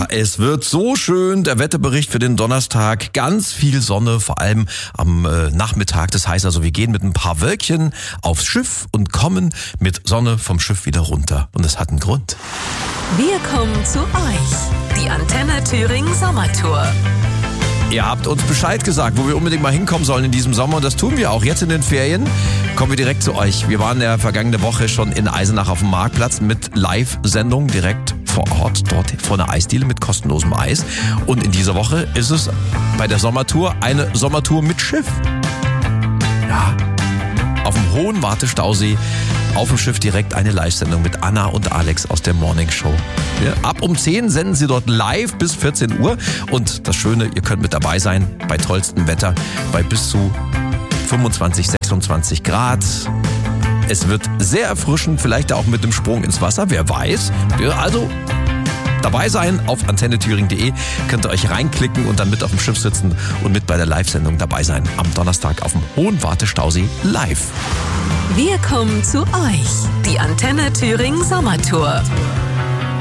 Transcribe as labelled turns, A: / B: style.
A: es wird so schön. Der Wetterbericht für den Donnerstag. Ganz viel Sonne, vor allem am Nachmittag. Das heißt also, wir gehen mit ein paar Wölkchen aufs Schiff und kommen mit Sonne vom Schiff wieder runter. Und es hat einen Grund.
B: Wir kommen zu euch. Die Antenne Thüringen Sommertour.
A: Ihr habt uns Bescheid gesagt, wo wir unbedingt mal hinkommen sollen in diesem Sommer. Und das tun wir auch. Jetzt in den Ferien kommen wir direkt zu euch. Wir waren ja vergangene Woche schon in Eisenach auf dem Marktplatz mit Live-Sendung direkt vor Ort, dort vor einer Eisdiele mit kostenlosem Eis. Und in dieser Woche ist es bei der Sommertour eine Sommertour mit Schiff. Ja, auf dem Hohen Wartestausee, auf dem Schiff direkt eine Live-Sendung mit Anna und Alex aus der Morning Show. Ja, ab um 10 senden sie dort live bis 14 Uhr. Und das Schöne, ihr könnt mit dabei sein bei tollstem Wetter, bei bis zu 25, 26 Grad. Es wird sehr erfrischend, vielleicht auch mit einem Sprung ins Wasser, wer weiß. Also dabei sein auf antennethüringen.de, könnt ihr euch reinklicken und dann mit auf dem Schiff sitzen und mit bei der Live-Sendung dabei sein. Am Donnerstag auf dem Hohen Wartestausee live.
B: Wir kommen zu euch. Die Antenne Thüringen Sommertour.